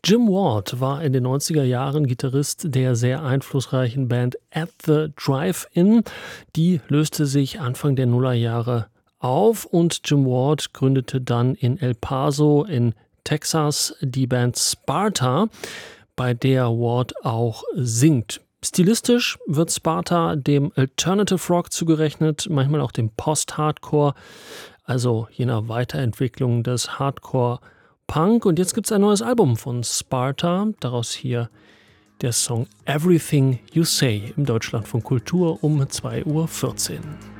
Jim Ward war in den 90er Jahren Gitarrist der sehr einflussreichen Band At the Drive-In. Die löste sich Anfang der Nullerjahre auf und Jim Ward gründete dann in El Paso in Texas die Band Sparta, bei der Ward auch singt. Stilistisch wird Sparta dem Alternative Rock zugerechnet, manchmal auch dem Post-Hardcore, also jener Weiterentwicklung des Hardcore-Punk. Und jetzt gibt es ein neues Album von Sparta, daraus hier der Song Everything You Say im Deutschlandfunk Kultur um 2:14 Uhr.